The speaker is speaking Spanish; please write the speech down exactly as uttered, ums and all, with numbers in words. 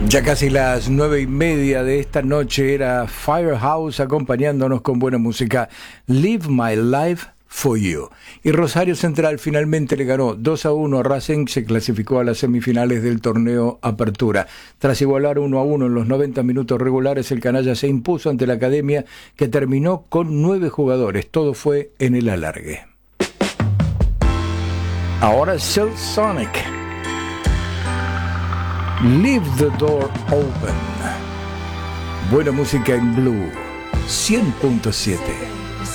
Ya casi las nueve y media de esta noche era Firehouse acompañándonos con buena música. Live My Life for You. Y Rosario Central finalmente le ganó dos a uno a Racing, se clasificó a las semifinales del torneo Apertura. Tras igualar uno a uno en los noventa minutos regulares, el canalla se impuso ante la Academia, que terminó con nueve jugadores. Todo fue en el alargue. Ahora Silk Sonic. Leave the door open. Buena música en Blue cien punto siete.